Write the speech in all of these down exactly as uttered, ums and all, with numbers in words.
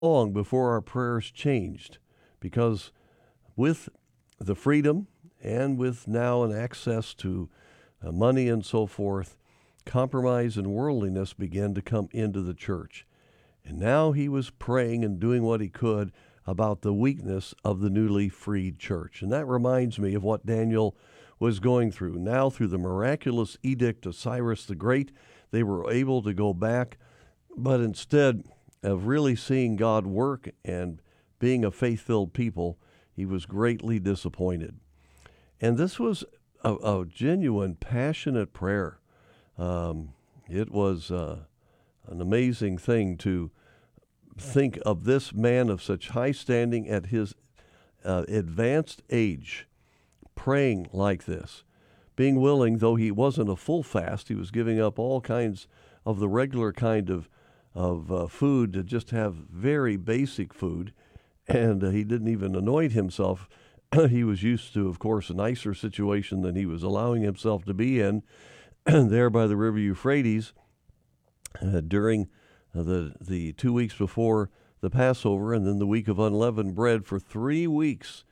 long before our prayers changed, because with the freedom and with now an access to uh, money and so forth, compromise and worldliness began to come into the church. And now he was praying and doing what he could about the weakness of the newly freed church. And that reminds me of what Daniel was going through. Now, through the miraculous edict of Cyrus the Great, they were able to go back, but instead of really seeing God work and being a faith-filled people, he was greatly disappointed. And this was a, a genuine, passionate prayer. Um, it was uh, an amazing thing to think of this man of such high standing at his uh, advanced age praying like this, being willing, though he wasn't a full fast, he was giving up all kinds of the regular kind of of uh, food to just have very basic food, and uh, he didn't even anoint himself. He was used to, of course, a nicer situation than he was allowing himself to be in there by the river Euphrates uh, during uh, the the two weeks before the Passover, and then the week of unleavened bread. For three weeks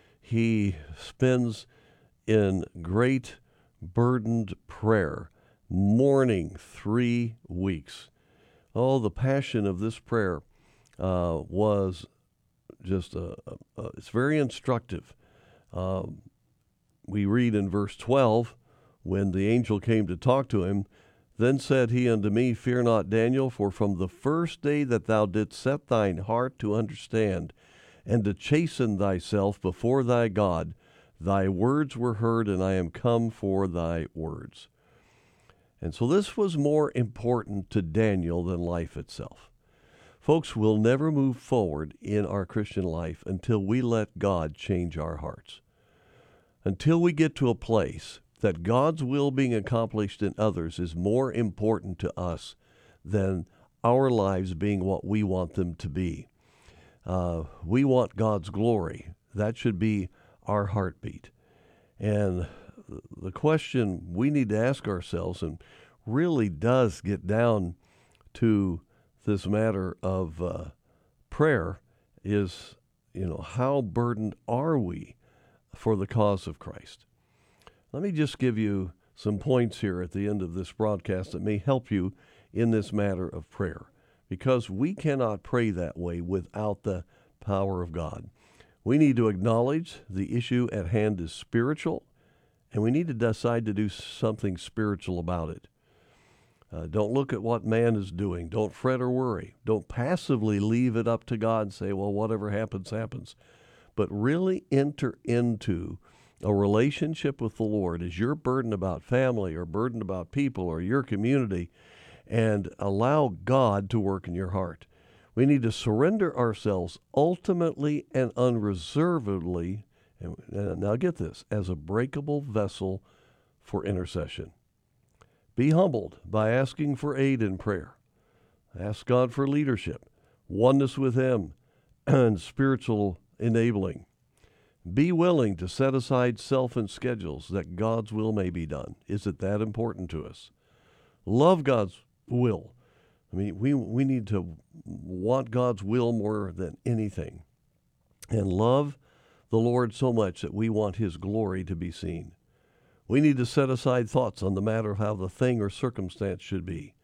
he spends in great burdened prayer, mourning three weeks. Oh, the passion of this prayer uh, was just, a, a, a, it's very instructive. Um, we read in verse twelve, when the angel came to talk to him, then said he unto me, Fear not, Daniel, for from the first day that thou didst set thine heart to understand and to chasten thyself before thy God, thy words were heard, and I am come for thy words. And so this was more important to Daniel than life itself. Folks, we'll never move forward in our Christian life until we let God change our hearts. Until we get to a place that God's will being accomplished in others is more important to us than our lives being what we want them to be. Uh, we want God's glory. That should be our heartbeat. And the question we need to ask ourselves, and really does get down to this matter of uh, prayer, is, you know, how burdened are we for the cause of Christ? Let me just give you some points here at the end of this broadcast that may help you in this matter of prayer, because we cannot pray that way without the power of God. We need to acknowledge the issue at hand is spiritual, and we need to decide to do something spiritual about it. Uh, don't look at what man is doing. Don't fret or worry. Don't passively leave it up to God and say, well, whatever happens, happens. But really enter into a relationship with the Lord as you're burdened about family or burdened about people or your community, and allow God to work in your heart. We need to surrender ourselves ultimately and unreservedly, and now get this, as a breakable vessel for intercession. Be humbled by asking for aid in prayer. Ask God for leadership, oneness with Him, and spiritual enabling. Be willing to set aside self and schedules that God's will may be done. Is it that important to us? Love God's will. I mean, we we need to want God's will more than anything, and love the Lord so much that we want His glory to be seen. We need to set aside thoughts on the matter of how the thing or circumstance should be.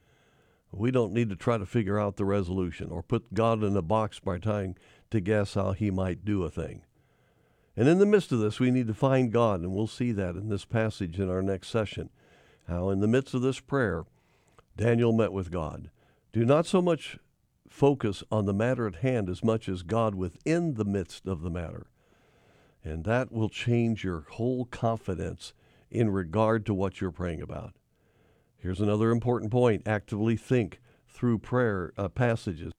We don't need to try to figure out the resolution or put God in a box by trying to guess how He might do a thing. And in the midst of this, we need to find God, and we'll see that in this passage in our next session, how in the midst of this prayer, Daniel met with God. Do not so much focus on the matter at hand as much as God within the midst of the matter. And that will change your whole confidence in regard to what you're praying about. Here's another important point. Actively think through prayer uh, passages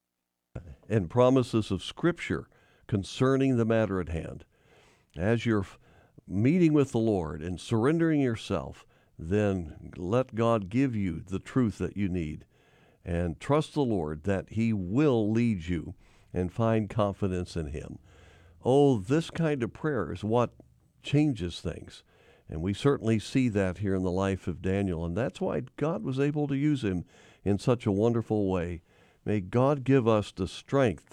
and promises of Scripture concerning the matter at hand. As you're f- meeting with the Lord and surrendering yourself, then let God give you the truth that you need, and trust the Lord that He will lead you, and find confidence in Him. Oh, this kind of prayer is what changes things. And we certainly see that here in the life of Daniel. And that's why God was able to use him in such a wonderful way May God give us the strength